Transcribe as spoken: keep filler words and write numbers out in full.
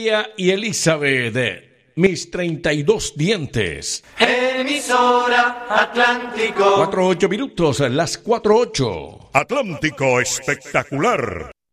María y Elizabeth, mis treinta y dos dientes. Emisora Atlántico. Cuatro ocho minutos, las cuatro ocho. Atlántico Espectacular.